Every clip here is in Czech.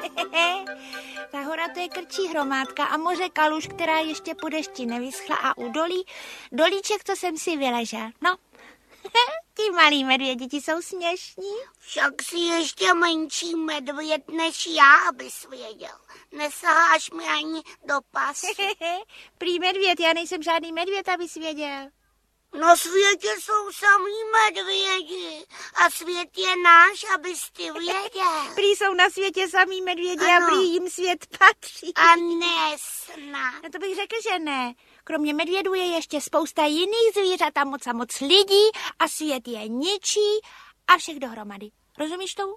Ta hora to je krčí hromádka a moře kaluž, která ještě po dešti nevyschla a u dolíček, co jsem si vyležel. No, ti malí medvědi, ti jsou směšní. Však si ještě menší medvěd než já, abys věděl. Nesaháš mi ani do pasy. Prý medvěd, já nejsem žádný medvěd, abys věděl. Na světě jsou samý medvědi a svět je náš, abys ty věděl. Prý jsou na světě samý medvědi ano. A prý jim svět patří. A ne snad. No to bych řekl, že ne. Kromě medvědů je ještě spousta jiných zvířat a moc lidí a svět je ničí a všech dohromady. Rozumíš tomu?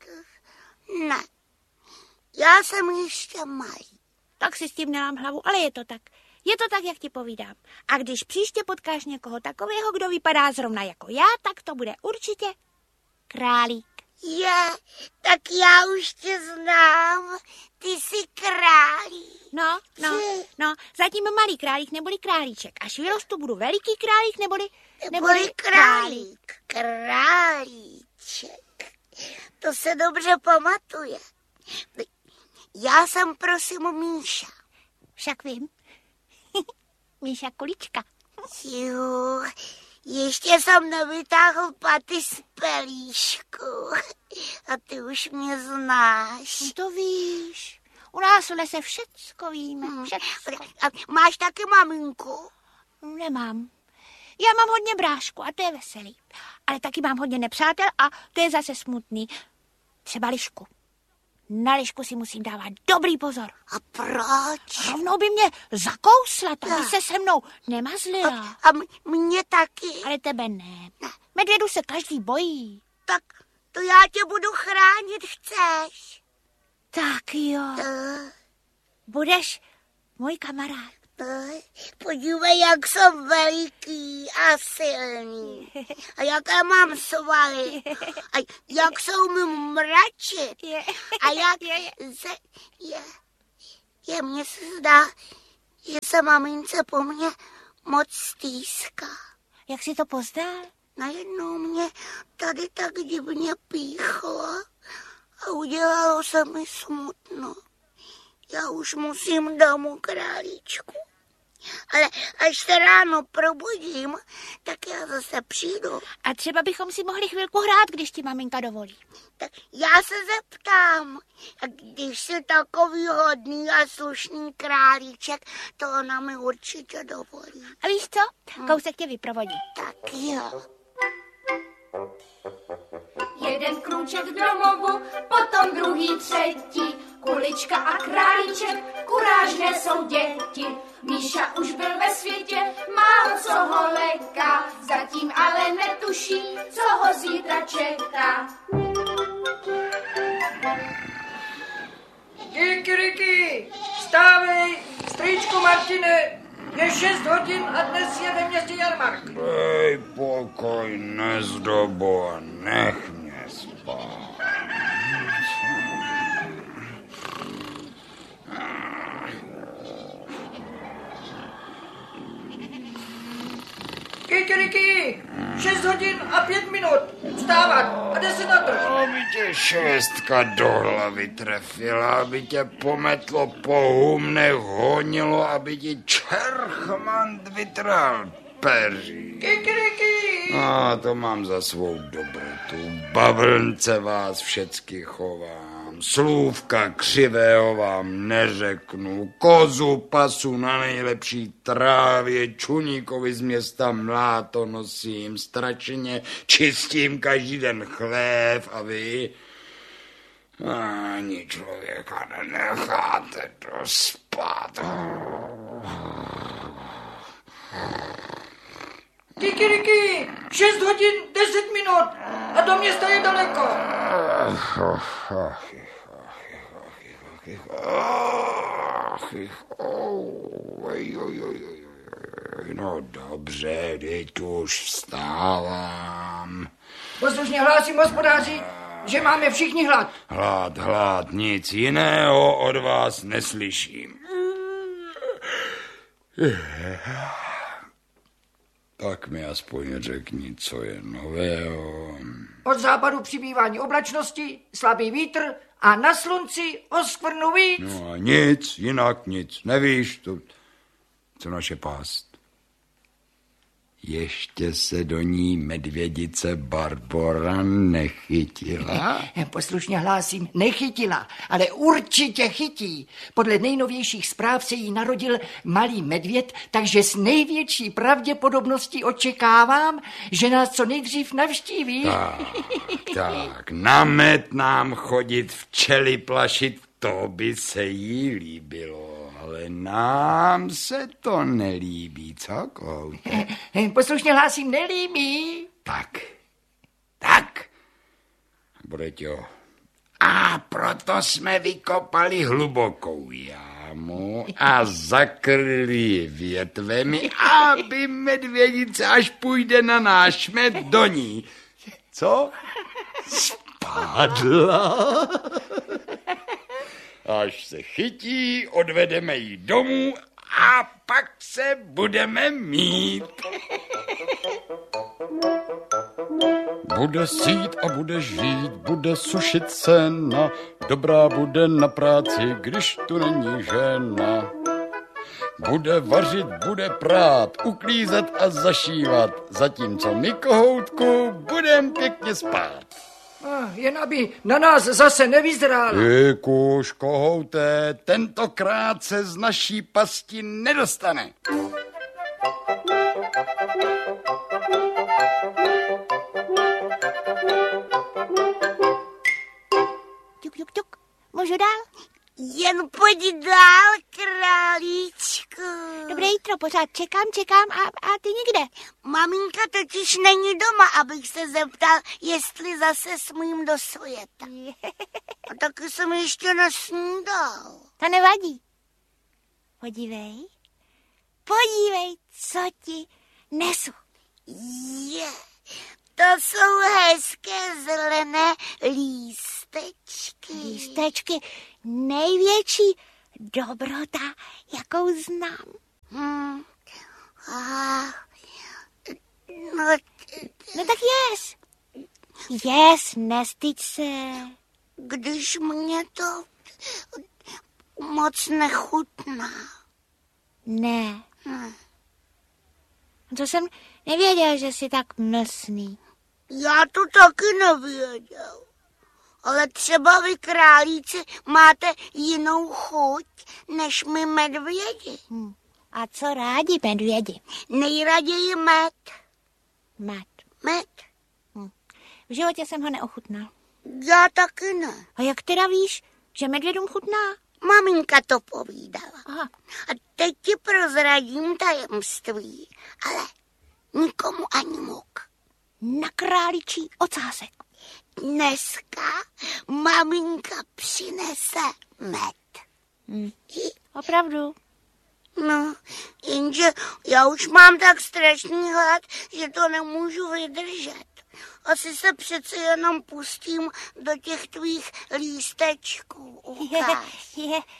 Ne. Já jsem ještě malý. Tak si s tím nelám hlavu, ale je to tak. Je to tak, jak ti povídám. A když příště potkáš někoho takového, kdo vypadá zrovna jako já, tak to bude určitě králík. Tak já už tě znám. Ty jsi králík. No, zatím malý králík neboli králíček. Až vyrostu, budu veliký králík neboli králík. Králíček. To se dobře pamatuje. Já jsem prosím Míša. Však vím. Míša Kulička. Jo, ještě jsem nevytáhl paty z pelíšku. A ty už mě znáš. To víš. U nás v lese všecko víme. A máš taky maminku? Nemám. Já mám hodně brášku a to je veselý. Ale taky mám hodně nepřátel a to je zase smutný. Třeba Lišku. Na Lišku si musím dávat dobrý pozor. A proč? Rovnou by mě zakousla, ta by se se mnou nemazlila. A mě taky. Ale tebe ne. Medvědu se každý bojí. Tak to já tě budu chránit, chceš? Tak jo. Budeš můj kamarád. Podívej, jak jsem veliký a silný. A jaké mám svaly. A jak se umím mračit. A jak mně se zdá, že se mamince po mně moc stýská. Jak jsi to poznal? Najednou mě tady tak divně píchlo a udělalo se mi smutno. Já už musím domů, králíčku. Ale až se ráno probudím, tak já zase přijdu. A třeba bychom si mohli chvilku hrát, když ti maminka dovolí. Tak já se zeptám. A když jsi takový hodný a slušný králíček, to ona mi určitě dovolí. A víš co? Kousek tě vyprovodí. Tak jo. Jeden krůček k domovu, potom druhý, třetí. Kulička a králíček, kurážné jsou děti. Míša už byl ve světě, málo co ho leká, zatím ale netuší, co ho zítra čeká. Kikiriki, vstávej, strýčku Martine, je 6 hodin a dnes je ve městě jarmark. Dej pokoj, nezdobo, nech mě spát. Kikiriki, 6 hodin a 5 minut, vstávat a jde se na to. Aby tě šestka do hlavy trefila, aby tě pometlo po humnech, honilo, aby ti čerchmant vytrhal peří. Kikiriki. A to mám za svou dobrotu. Bavlnce vás všecky chovám. Slůvka křivého vám neřeknu. Kozu pasu na nejlepší trávě. Čuníkovi z města mláto nosím. Stračně čistím každý den chlév a vy ani člověka nenecháte dospat. Kikiriki, 6 hodin, 10 minut a do města je daleko. No dobře, teď už vstávám. Poslušně hlásím hospodáři, že máme všichni hlad. Hlad, nic jiného od vás neslyším. Tak mi aspoň řekni, co je nového. Od západu přibývání oblačnosti, slabý vítr a na slunci o skvrnu víc. No a nic, jinak nic. Nevíš, co naše pást. Ještě se do ní medvědice Barbora nechytila? Poslušně hlásím, nechytila, ale určitě chytí. Podle nejnovějších zpráv se jí narodil malý medvěd, takže s největší pravděpodobností očekávám, že nás co nejdřív navštíví. Tak, na med nám chodit, včely plašit, to by se jí líbilo. Ale nám se to nelíbí, co, Kohoute? Poslušně hlásím, nelíbí. Tak. Bude jo. A proto jsme vykopali hlubokou jámu a zakryli ji větvemi, aby medvědice, až půjde na náš med, do ní. Co? Spadla. Až se chytí, odvedeme ji domů a pak se budeme mít. Bude sít a bude žít, bude sušit sena, dobrá bude na práci, když tu není žena. Bude vařit, bude prát, uklízet a zašívat, zatímco my, Kohoutku, budem pěkně spát. Jen aby na nás zase nevyzrála. Kuš, Kohoute, tentokrát se z naší pasti nedostane. Tuk. Můžu dál? Jen pojď dál, králíčku. Dobré jitro, pořád čekám a ty nikde. Maminka totiž není doma, abych se zeptal, jestli zase smím do světa. A taky jsem ještě nesnídal. To nevadí. Podívej, co ti nesu. To jsou hezké zelené lístečky. Lístečky, největší dobrota, jakou znám. No tak jes, nestyď se. Když mě to moc nechutná. Ne. To jsem nevěděl, že jsi tak mlsný. Já to taky nevěděl. Ale třeba vy, králíci, máte jinou chuť než my medvědi. A co rádi medvědi? Nejraději med. Med. V životě jsem ho neochutnal. Já taky ne. A jak teda víš, že medvědům chutná? Maminka to povídala. Aha. A teď ti prozradím tajemství, ale nikomu ani muk. Na králičí ocásek. Dneska maminka přinese med. Opravdu? No, jenže já už mám tak strašný hlad, že to nemůžu vydržet. Asi se přece jenom pustím do těch tvých lístečků. Ukáž.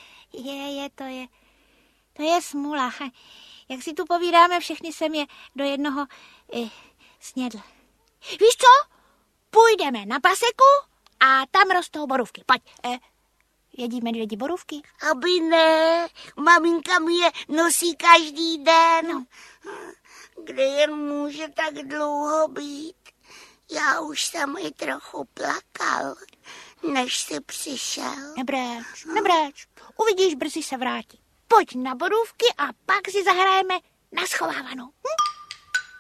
To je smůla. Jak si tu povídáme, všechny jsem je do jednoho snědl. Víš co? Půjdeme na paseku a tam rostou borůvky. Pojď. Jedí medvědi borůvky? Aby ne, maminka mi je nosí každý den. No. Kde jen může tak dlouho být. Já už jsem i trochu plakal, než jsi přišel. Nebráč. Uvidíš, brzy se vrátí. Pojď na borůvky a pak si zahrajeme na schovávanou.